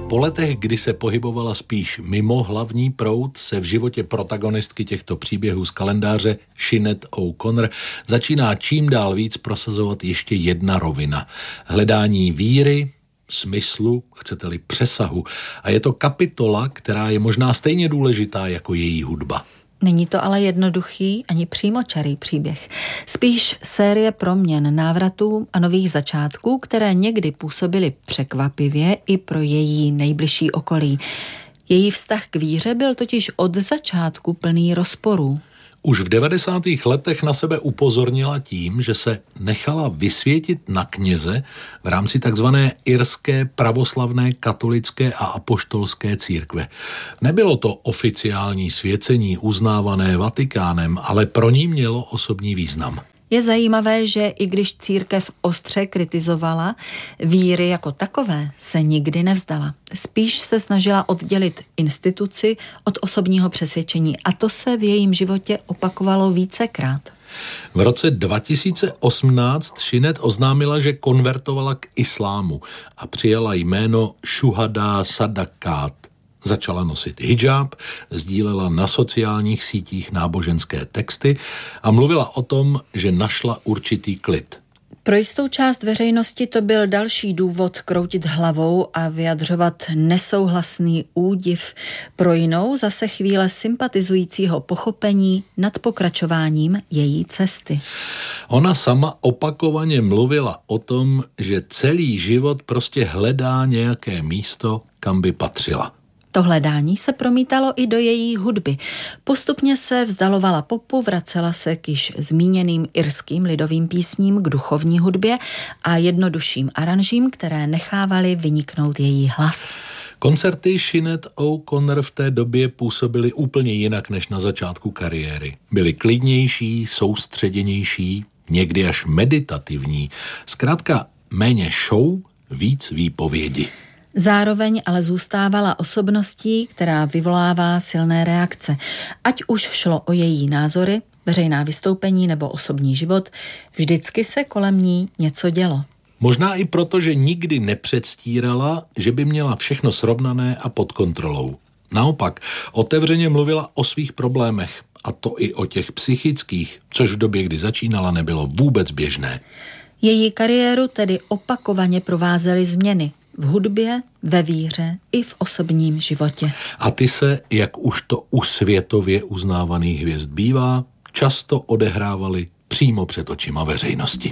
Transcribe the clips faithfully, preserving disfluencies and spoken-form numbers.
Po letech, kdy se pohybovala spíš mimo hlavní proud, se v životě protagonistky těchto příběhů z kalendáře Sinéad O'Connor začíná čím dál víc prosazovat ještě jedna rovina. Hledání víry, smyslu, chcete-li přesahu. A je to kapitola, která je možná stejně důležitá jako její hudba. Není to ale jednoduchý ani přímočarý příběh. Spíš série proměn, návratů a nových začátků, které někdy působily překvapivě i pro její nejbližší okolí. Její vztah k víře byl totiž od začátku plný rozporů. Už v devadesátých letech na sebe upozornila tím, že se nechala vysvětit na kněze v rámci takzvané irské pravoslavné katolické a apoštolské církve. Nebylo to oficiální svěcení uznávané Vatikánem, ale pro ní mělo osobní význam. Je zajímavé, že i když církev ostře kritizovala, víry jako takové se nikdy nevzdala. Spíš se snažila oddělit instituci od osobního přesvědčení a to se v jejím životě opakovalo vícekrát. V roce dva tisíce osmnáct Sinéad oznámila, že konvertovala k islámu a přijala jméno Shuhada Sadaqat. Začala nosit hijab, sdílela na sociálních sítích náboženské texty a mluvila o tom, že našla určitý klid. Pro jistou část veřejnosti to byl další důvod kroutit hlavou a vyjadřovat nesouhlasný údiv. Pro jinou zase chvíle sympatizujícího pochopení nad pokračováním její cesty. Ona sama opakovaně mluvila o tom, že celý život prostě hledá nějaké místo, kam by patřila. To hledání se promítalo i do její hudby. Postupně se vzdalovala popu, vracela se k již zmíněným irským lidovým písním, k duchovní hudbě a jednodušším aranžím, které nechávaly vyniknout její hlas. Koncerty Sinéad O'Connor v té době působily úplně jinak než na začátku kariéry. Byly klidnější, soustředěnější, někdy až meditativní. Zkrátka méně show, víc výpovědi. Zároveň ale zůstávala osobností, která vyvolává silné reakce. Ať už šlo o její názory, veřejná vystoupení nebo osobní život, vždycky se kolem ní něco dělo. Možná i proto, že nikdy nepředstírala, že by měla všechno srovnané a pod kontrolou. Naopak, otevřeně mluvila o svých problémech, a to i o těch psychických, což v době, kdy začínala, nebylo vůbec běžné. Její kariéru tedy opakovaně provázely změny. V hudbě, ve víře i v osobním životě. A ty se, jak už to u světově uznávaných hvězd bývá, často odehrávaly přímo před očima veřejnosti.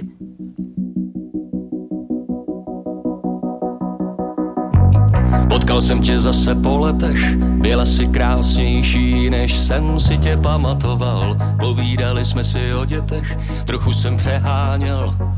Potkal jsem tě zase po letech, byla jsi krásnější, než jsem si tě pamatoval. Povídali jsme si o dětech, trochu jsem přeháněl,